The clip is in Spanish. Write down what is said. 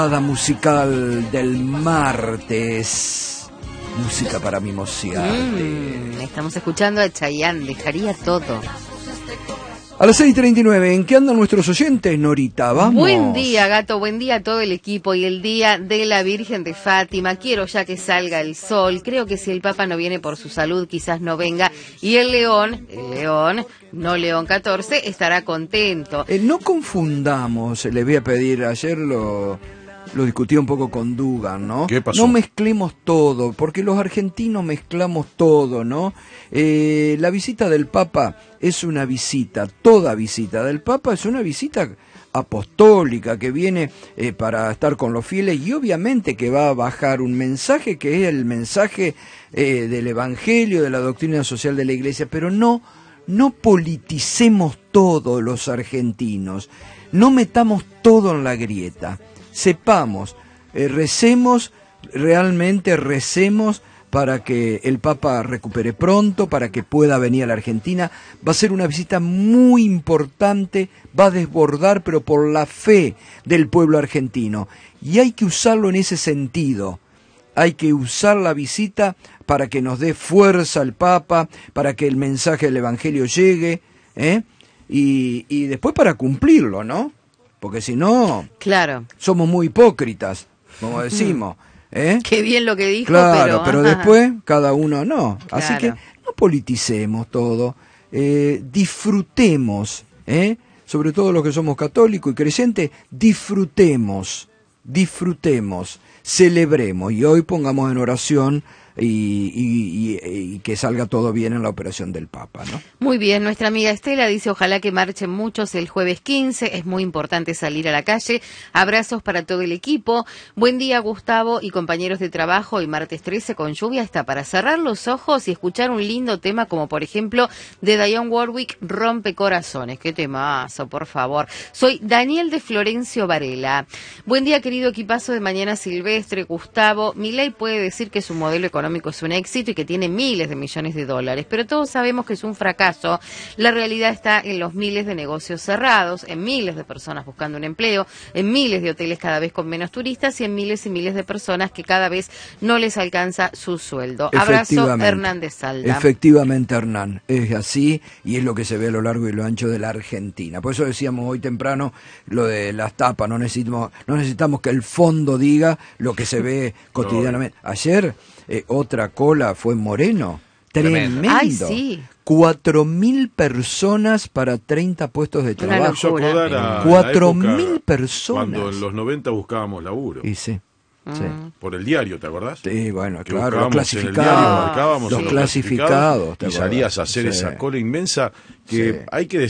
Musical del martes, música para mimosearte. Estamos escuchando a Chayanne, dejaría todo. A las 6:39, ¿en qué andan nuestros oyentes, Norita? Vamos. Buen día, gato, buen día a todo el equipo y el día de la Virgen de Fátima. Quiero ya que salga el sol. Creo que si el Papa no viene por su salud, quizás no venga. Y el león, no León 14, estará contento. No confundamos, le voy a pedir, ayer lo discutí un poco con Dugan, ¿no? ¿Qué pasó? No mezclemos todo, porque los argentinos mezclamos todo, ¿no? La visita del Papa es una visita, toda visita del Papa es una visita apostólica que viene para estar con los fieles y obviamente que va a bajar un mensaje que es el mensaje del Evangelio, de la doctrina social de la Iglesia, pero no politicemos todo los argentinos, no metamos todo en la grieta. Sepamos, recemos para que el Papa recupere pronto, para que pueda venir a la Argentina. Va a ser una visita muy importante, va a desbordar, pero por la fe del pueblo argentino. Y hay que usarlo en ese sentido. Hay que usar la visita para que nos dé fuerza el Papa, para que el mensaje del Evangelio llegue, y después para cumplirlo, ¿no? Porque si no, claro, somos muy hipócritas, como decimos. Qué bien lo que dijo, claro, pero después cada uno no. Claro. Así que no politicemos todo, disfrutemos, sobre todo los que somos católicos y creyentes, disfrutemos, celebremos y hoy pongamos en oración y que salga todo bien en la operación del Papa, ¿no? Muy bien, nuestra amiga Estela dice ojalá que marchen muchos el jueves 15, es muy importante salir a la calle, abrazos para todo el equipo, buen día Gustavo y compañeros de trabajo, hoy martes 13 con lluvia está para cerrar los ojos y escuchar un lindo tema como por ejemplo de Dionne Warwick, Rompe Corazones, qué temazo, por favor. Soy Daniel de Florencio Varela, buen día querido equipazo de Mañana Silvestre, Gustavo, Milei puede decir que su modelo económico es un éxito y que tiene miles de millones de dólares, pero todos sabemos que es un fracaso. La realidad está en los miles de negocios cerrados, en miles de personas buscando un empleo, en miles de hoteles cada vez con menos turistas y en miles y miles de personas que cada vez no les alcanza su sueldo. Abrazo, Hernán de Salda. Efectivamente, Hernán, es así y es lo que se ve a lo largo y lo ancho de la Argentina. Por eso decíamos hoy temprano lo de las tapas, no necesitamos que el fondo diga lo que se ve cotidianamente. Ayer otra cola fue en Moreno. Tremendo. Ay, sí. 4.000 personas para 30 puestos de trabajo. 4.000 personas. Cuando en los 90 buscábamos laburo. Y sí. Sí. Por el diario, ¿te acordás? Sí, bueno, que claro, los clasificados. clasificados. Y salías a hacer esa cola inmensa que hay que